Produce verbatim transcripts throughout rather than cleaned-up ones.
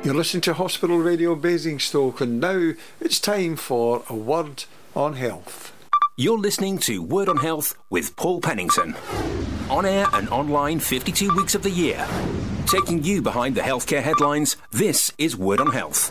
You're listening to Hospital Radio Basingstoke, and now it's time for a Word on Health. You're listening to Word on Health with Paul Pennington. On air and online fifty-two weeks of the year. Taking you behind the healthcare headlines, this is Word on Health.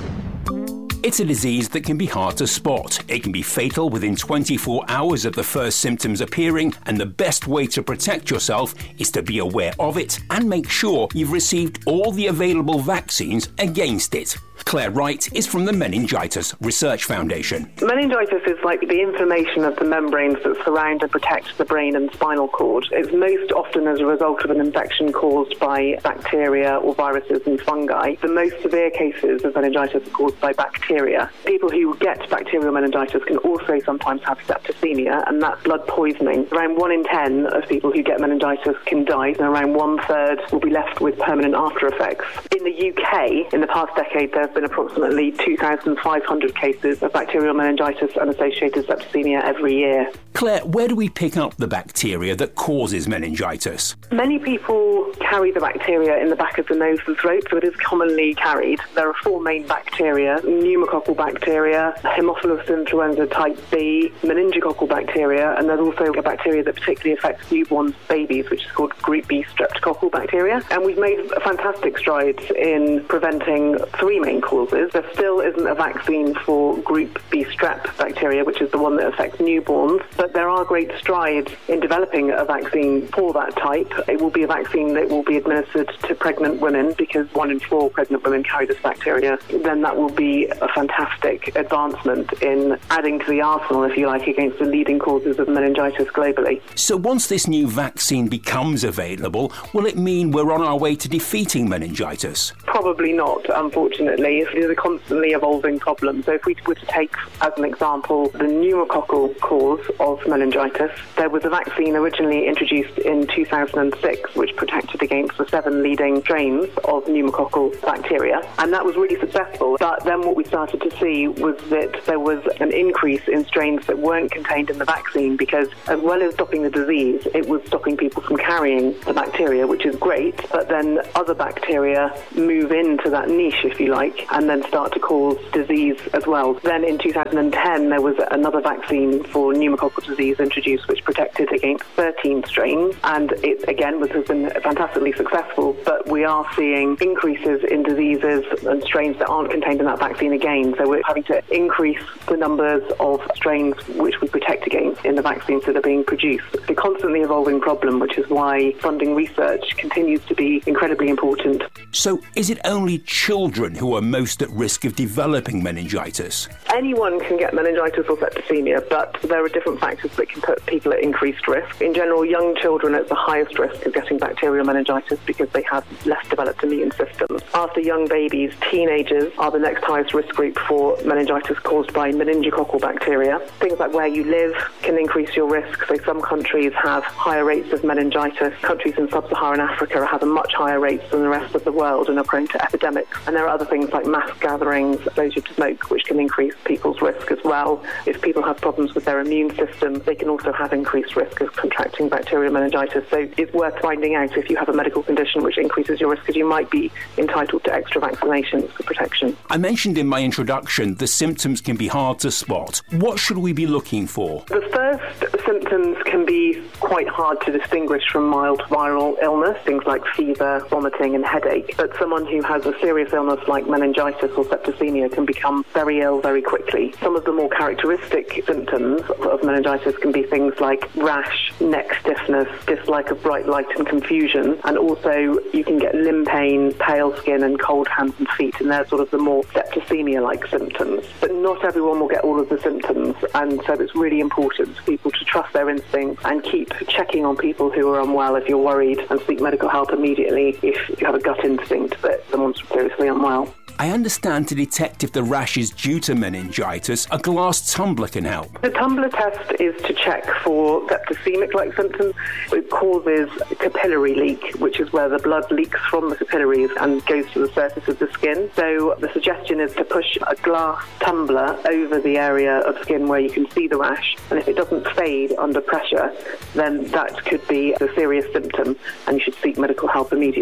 It's a disease that can be hard to spot. It can be fatal within twenty-four hours of the first symptoms appearing, and the best way to protect yourself is to be aware of it and make sure you've received all the available vaccines against it. Claire Wright is from the Meningitis Research Foundation. Meningitis is like the inflammation of the membranes that surround and protect the brain and spinal cord. It's most often as a result of an infection caused by bacteria or viruses and fungi. The most severe cases of meningitis are caused by bacteria. People who get bacterial meningitis can also sometimes have septicemia, and that's blood poisoning. Around one in ten of people who get meningitis can die, and around one third will be left with permanent after effects. In the U K, in the past decade, there have been approximately two thousand five hundred cases of bacterial meningitis and associated septicemia every year. Claire, where do we pick up the bacteria that causes meningitis? Many people carry the bacteria in the back of the nose and throat, so it is commonly carried. There are four main bacteria: pneumococcal bacteria, Haemophilus influenza type B, meningococcal bacteria, and there's also a bacteria that particularly affects newborn babies, which is called group B streptococcal bacteria. And we've made fantastic strides in preventing three main causes. There still isn't a vaccine for group B strep bacteria, which is the one that affects newborns, but there are great strides in developing a vaccine for that type. It will be a vaccine that will be administered to pregnant women, because one in four pregnant women carry this bacteria. Then that will be a fantastic advancement in adding to the arsenal, if you like, against the leading causes of meningitis globally. So once this new vaccine becomes available, will it mean we're on our way to defeating meningitis? Probably not, unfortunately. It is a constantly evolving problem. So if we were to take, as an example, the pneumococcal cause of meningitis, there was a vaccine originally introduced in two thousand six which protected against the seven leading strains of pneumococcal bacteria, and that was really successful. But then what we started to see was that there was an increase in strains that weren't contained in the vaccine, because as well as stopping the disease, it was stopping people from carrying the bacteria, which is great, but then other bacteria move into that niche, if you like, and then start to cause disease as well. Then in two thousand ten, there was another vaccine for pneumococcal disease introduced, which protected against thirteen strains, and it again was, has been fantastically successful, but we are seeing increases in diseases and strains that aren't contained in that vaccine again. So we're having to increase the numbers of strains which we protect against in the vaccines that are being produced. It's a constantly evolving problem, which is why funding research continues to be incredibly important. So is it only children who are most at risk of developing meningitis? Anyone can get meningitis or septicemia, but there are different factors that can put people at increased risk. In general, young children are at the highest risk of getting bacterial meningitis because they have less developed immune systems. After young babies, teenagers are the next highest risk group for meningitis caused by meningococcal bacteria. Things like where you live can increase your risk. So some countries have higher rates of meningitis. Countries in sub-Saharan Africa have a much higher rates than the rest of the world and are prone to epidemics. And there are other things like mass gatherings, exposure to smoke, which can increase people's risk as well. If people have problems with their immune system, they can also have increased risk of contracting bacterial meningitis. So it's worth finding out if you have a medical condition which increases your risk, because you might be entitled to extra vaccinations for protection. I mentioned in my introduction the symptoms can be hard to spot. What should we be looking for? The first symptoms can be quite hard to distinguish from mild viral illness, things like fever, vomiting and headache. But someone who has a serious illness like meningitis or septicemia can become very ill very quickly. Some of the more characteristic symptoms of meningitis can be things like rash, neck stiffness, dislike of bright light and confusion, and also you can get limb pain, pale skin and cold hands and feet, and they're sort of the more septicemia-like symptoms. But not everyone will get all of the symptoms, and so it's really important for people to trust their instincts and keep checking on people who are unwell if you're worried, and seek medical help immediately if you have a gut instinct that someone's seriously unwell. I understand to detect if the rash is due to meningitis, a glass tumbler can help. The tumbler test is to check for septicemic-like symptoms. It causes capillary leak, which is where the blood leaks from the capillaries and goes to the surface of the skin. So the suggestion is to push a glass tumbler over the area of skin where you can see the rash, and if it doesn't fade under pressure, then that could be a serious symptom and you should seek medical help immediately.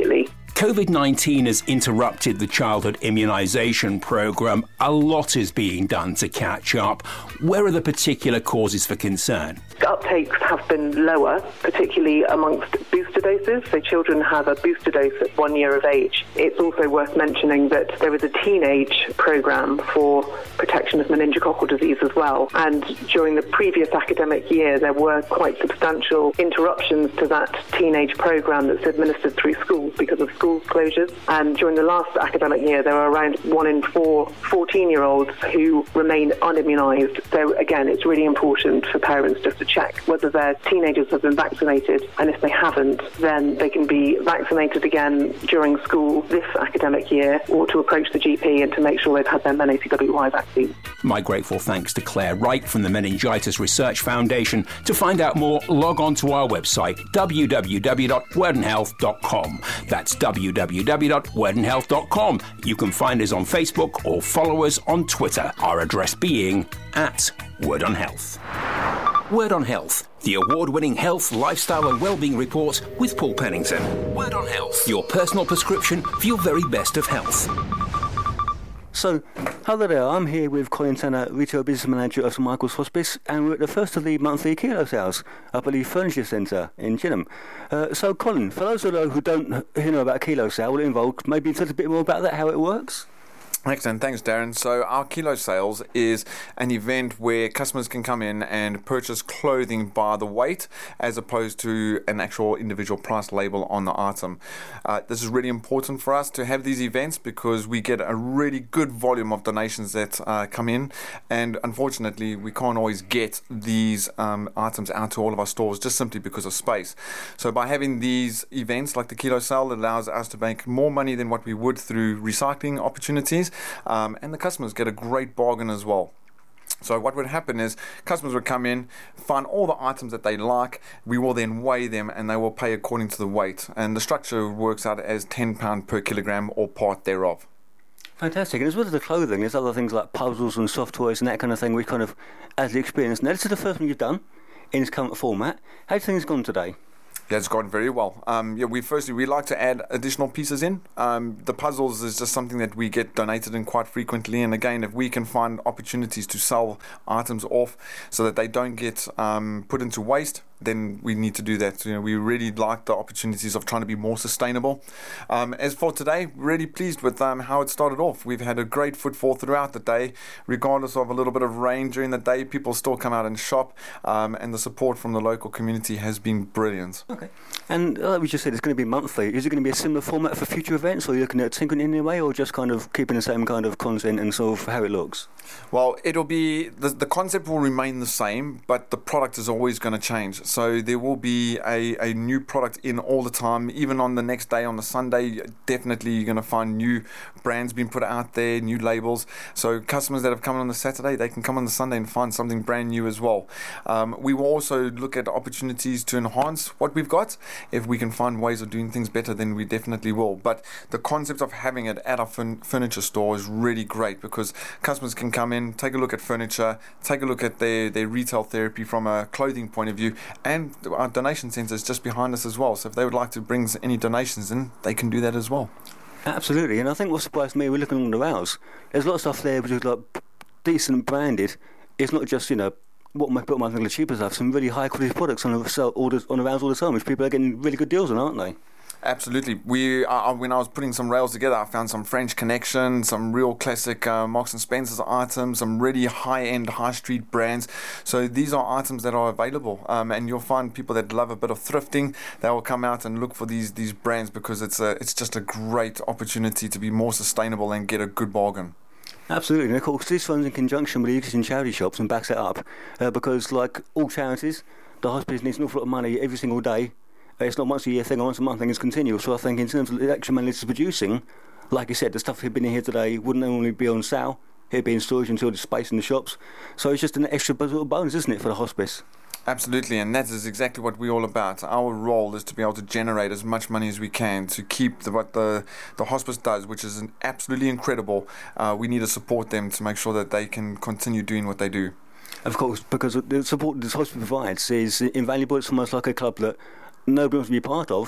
COVID nineteen has interrupted the childhood immunisation programme. A lot is being done to catch up. Where are the particular causes for concern? Uptakes have been lower, particularly amongst booster doses. So children have a booster dose at one year of age. It's also worth mentioning that there is a teenage programme for protection of meningococcal disease as well. And during the previous academic year, there were quite substantial interruptions to that teenage programme that's administered through schools because of school closures. And during the last academic year, there were around one in four fourteen-year-olds who remain unimmunised. So again, it's really important for parents just to check whether their teenagers have been vaccinated, and if they haven't, then they can be vaccinated again during school this academic year, or to approach the G P and to make sure they've had their men A C W Y vaccine. My grateful thanks to Claire Wright from the Meningitis Research Foundation. To find out more, log on to our website, w w w dot werden health dot com. That's w w w dot werden health dot com. You can find us on Facebook or follow us on Twitter, our address being at Word on Health. Word on Health, the award-winning health, lifestyle and wellbeing report with Paul Pennington. Word on Health, your personal prescription for your very best of health. So, hello there, I'm here with Colin Tanner, Retail Business Manager of St Michael's Hospice, and we're at the first of the monthly kilo sales up at the Furniture Centre in Gillingham. Uh, so, Colin, for those of you who don't who know about a kilo sale, what it involved, maybe tell us a bit more about that, how it works? Excellent, thanks Darren. So our Kilo Sales is an event where customers can come in and purchase clothing by the weight as opposed to an actual individual price label on the item. Uh, this is really important for us to have these events because we get a really good volume of donations that uh, come in, and unfortunately we can't always get these um, items out to all of our stores just simply because of space. So by having these events like the Kilo Sale, it allows us to make more money than what we would through recycling opportunities. Um, and the customers get a great bargain as well. So what would happen is customers would come in, find all the items that they like, we will then weigh them and they will pay according to the weight. And the structure works out as ten pounds per kilogram or part thereof. Fantastic. And as well as the clothing, there's other things like puzzles and soft toys and that kind of thing we kind of, as the experience. Now, this is the first one you've done in its current format. How do you think it's gone today? Yeah, it's gone very well. Um, yeah, we firstly we like to add additional pieces in. Um, the puzzles is just something that we get donated in quite frequently, and again, if we can find opportunities to sell items off so that they don't get um, put into waste, then we need to do that. You know, we really like the opportunities of trying to be more sustainable. Um, as for today, really pleased with um, how it started off. We've had a great footfall throughout the day, regardless of a little bit of rain during the day. People still come out and shop, um, and the support from the local community has been brilliant. Okay. And like we just said, it's going to be monthly. Is it going to be a similar format for future events, or are you looking at tinkering in any way, or just kind of keeping the same kind of content and sort of how it looks? Well, it'll be the the concept will remain the same, but the product is always going to change. So there will be a, a new product in all the time. Even on the next day, on the Sunday, definitely you're going to find new brands being put out there, new labels. So customers that have come on the Saturday, they can come on the Sunday and find something brand new as well. Um, we will also look at opportunities to enhance what we've got. If we can find ways of doing things better, then we definitely will. But the concept of having it at our fun- furniture store is really great because customers can come in, take a look at furniture, take a look at their, their retail therapy from a clothing point of view, and our donation centre is just behind us as well. So if they would like to bring any donations in, they can do that as well. Absolutely. And I think what surprised me, we're looking on the rails, there's a lot of stuff there which is like decent branded. It's not just, you know, what my put my thing the cheaper stuff, some really high quality products on the sell all the, on the rails all the time, which people are getting really good deals on, aren't they? Absolutely. We uh, when I was putting some rails together, I found some French Connection, some real classic uh, Marks and Spencer's items, some really high-end high street brands. So these are items that are available, um, and you'll find people that love a bit of thrifting. They will come out and look for these these brands because it's a it's just a great opportunity to be more sustainable and get a good bargain. Absolutely, and of course this runs in conjunction with the existing charity shops and backs it up, uh, because like all charities, the hospice needs an awful lot of money every single day. It's not once a year thing or once a month thing, it's continual. So I think in terms of the extra money this is producing, like you said, the stuff we've been in here today wouldn't only be on sale, it'd be in storage until there's space in the shops. So it's just an extra bonus, isn't it, for the hospice? Absolutely, and that is exactly what we're all about. Our role is to be able to generate as much money as we can to keep the, what the, the hospice does, which is an absolutely incredible. Uh, we need to support them to make sure that they can continue doing what they do. Of course, because the support this hospice provides is invaluable. It's almost like a club that nobody wants to be part of,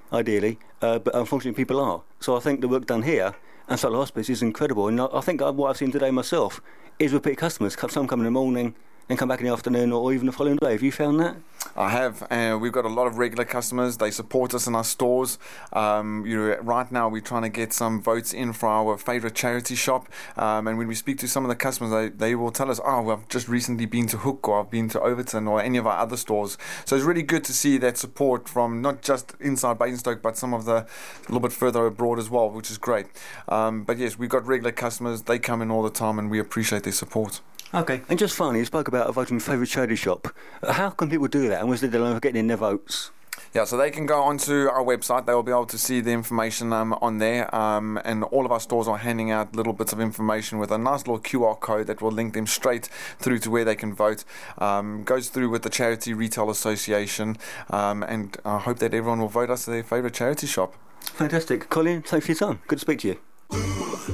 ideally, uh, but unfortunately people are. So I think the work done here and Solar Hospice is incredible. And I, I think what I've seen today myself is repeat customers. Some come in the morning and come back in the afternoon or even the following day. Have you found that? I have. Uh, we've got a lot of regular customers. They support us in our stores. Um, you know, right now we're trying to get some votes in for our favourite charity shop. Um, and when we speak to some of the customers, they, they will tell us, oh, well, I've just recently been to Hook, or I've been to Overton, or any of our other stores. So it's really good to see that support from not just inside Basingstoke, but some of the a little bit further abroad as well, which is great. Um, but yes, we've got regular customers. They come in all the time, and we appreciate their support. Okay, and just finally, you spoke about voting favourite charity shop. Uh, how can people do that, and what's the deadline for getting in their votes? Yeah, so they can go onto our website. They will be able to see the information um, on there, um, and all of our stores are handing out little bits of information with a nice little Q R code that will link them straight through to where they can vote. Um, goes through with the Charity Retail Association, um, and I hope that everyone will vote us their favourite charity shop. Fantastic. Colin, thanks for your time. Good to speak to you.